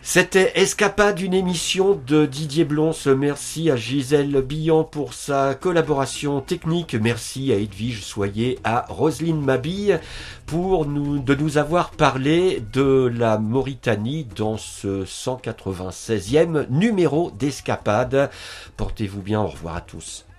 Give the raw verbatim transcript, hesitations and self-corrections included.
C'était Escapade, une émission de Didier Blons. Merci à Gisèle Billan pour sa collaboration technique. Merci à Edwige Soyer, à Roselyne Mabille pour nous, de nous avoir parlé de la Mauritanie dans ce cent quatre-vingt-seizième numéro d'Escapade. Portez-vous bien, au revoir à tous.